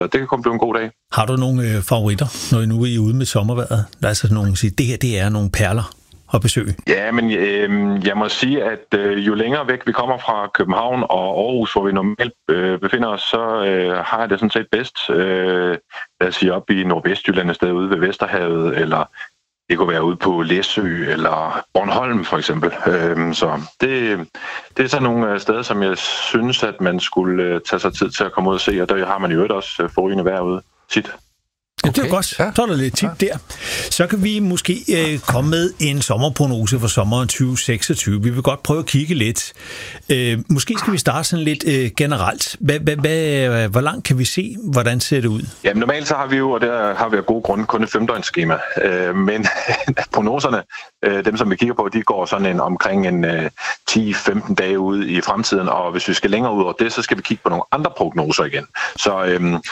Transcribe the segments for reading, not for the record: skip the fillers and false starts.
det kan kun blive en god dag. Har du nogle favoritter, når I nu er ude med sommervejret? Der er sådan nogle, siger, det her det er nogle perler at besøge. Ja, men jeg må sige, at jo længere væk vi kommer fra København og Aarhus, hvor vi normalt befinder os, så har jeg det sådan set bedst. Lad os sige op i Nordvestjylland, et sted ude ved Vesterhavet, eller det kunne være ude på Læsø eller Bornholm for eksempel. Så det er sådan nogle steder, som jeg synes, at man skulle tage sig tid til at komme ud og se, og der har man jo også forrygende vejr ude tit. Ja, det er godt. Ja. Så er der lidt tip der. Så kan vi måske komme med en sommerprognose for sommeren 2026. Vi vil godt prøve at kigge lidt. Måske skal vi starte sådan lidt generelt. Hvor langt kan vi se, hvordan ser det ud? Jamen normalt så har vi jo, og der har vi af gode grunde, kun et 5-døgnsskema. Men prognoserne, dem som vi kigger på, de går sådan omkring en 10-15 dage ud i fremtiden. Og hvis vi skal længere ud over det, så skal vi kigge på nogle andre prognoser igen. Så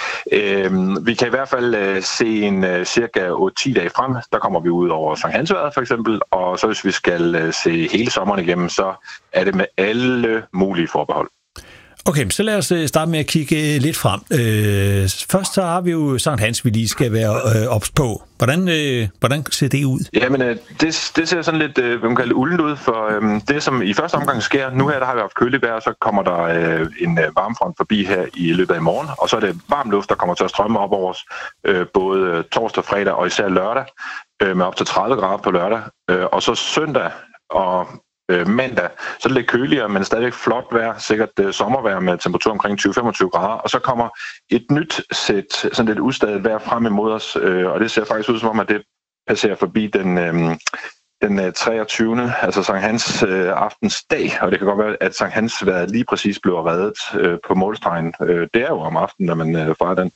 vi kan i hvert fald se en cirka 8-10 dage frem, der kommer vi ud over Sankt Hansvejret for eksempel, og så hvis vi skal se hele sommeren igennem, så er det med alle mulige forbehold. Okay, så lad os starte med at kigge lidt frem. Først så har vi jo Sankt Hans, vi lige skal være ops på. Hvordan ser det ud? Jamen, det ser sådan lidt, hvad man kalder uldent ud, for det som i første omgang sker, nu her der har vi haft køligt vejr, så kommer der en varmefront forbi her i løbet af morgen, og så er det varm luft, der kommer til at strømme op over os, både torsdag, fredag og især lørdag, med op til 30 grader på lørdag, og så søndag og mandag, så er det lidt køligere, men stadigvæk flot vejr, sikkert sommervejr med temperatur omkring 20-25 grader, og så kommer et nyt sæt, sådan lidt ustadigt vejr frem imod os, og det ser faktisk ud som om, at det passerer forbi den 23. altså Sankt Hans aftens dag, og det kan godt være, at Sankt Hans vejret lige præcis blev reddet på målstregen. Det er jo om aftenen, når man fejrer den.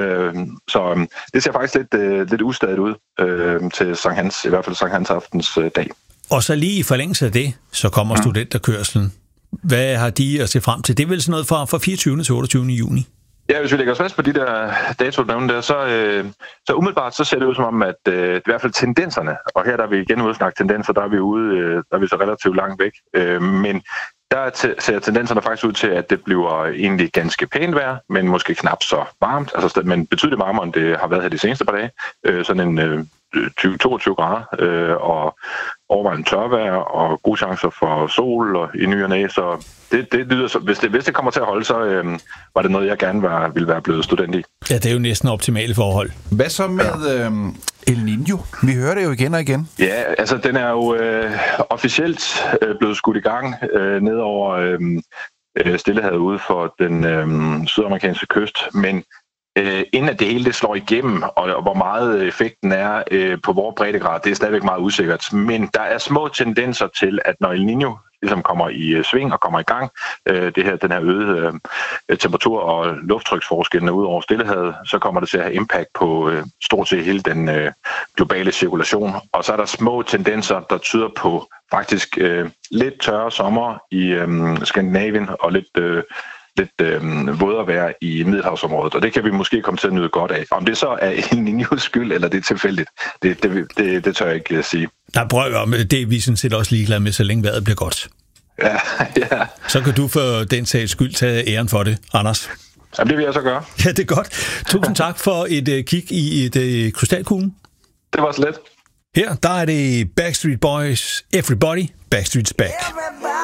Så det ser faktisk lidt ustadigt ud til Sankt Hans, i hvert fald Sankt Hans aftens dag. Og så lige i forlængelse af det, så kommer studenterkørslen. Hvad har de at se frem til? Det er vel sådan noget fra 24. til 28. juni? Ja, hvis vi lægger os fast på de der datoer, der, så umiddelbart så ser det ud som om, at i hvert fald tendenserne, og her der er vi igen ude at snakke tendenser, der er vi så relativt langt væk, men der ser tendenserne faktisk ud til, at det bliver egentlig ganske pænt vejr, men måske knap så varmt, altså, men betydeligt varmere, end det har været her de seneste par dage. Sådan en 20-22 grader, og overvejende tørvejr, og gode chancer for sol og i ny og næ, så det lyder så, hvis det kommer til at holde, så var det noget, jeg gerne ville være blevet student i. Ja, det er jo næsten optimale forhold. Hvad så med El Niño? Vi hører det jo igen og igen. Ja, altså den er jo officielt blevet skudt i gang ned over Stillehavet ude for den sydamerikanske kyst, men inden at det hele det slår igennem, og hvor meget effekten er på vores breddegrad, det er stadigvæk meget usikkert. Men der er små tendenser til, at når El Niño ligesom kommer i sving og kommer i gang, den her øgede temperatur- og lufttryksforskellene ud over Stillehavet, så kommer det til at have impact på stort set hele den globale cirkulation. Og så er der små tendenser, der tyder på faktisk lidt tørre sommer i Skandinavien og lidt vådere vejr i Middelhavsområdet, og det kan vi måske komme til at nyde godt af. Om det så er El Niños skyld, eller det er tilfældigt, det tør jeg ikke sige. Der prøver om det er vi sådan set også ligeglade med, så længe vejret bliver godt. Ja. Så kan du for den sags skyld tage æren for det, Anders. Jamen, det vil jeg så gøre. Ja, det er godt. Tusind tak for et kig i et krystalkuglen. Det var så let. Her, der er det Backstreet Boys, Everybody, Backstreet's Back.